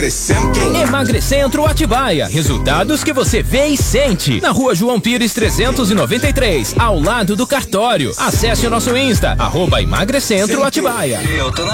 Emagrecentro Atibaia. Resultados que você vê e sente. Na Rua João Pires 393, ao lado do cartório. Acesse o nosso Insta, @Emagrecentro Atibaia.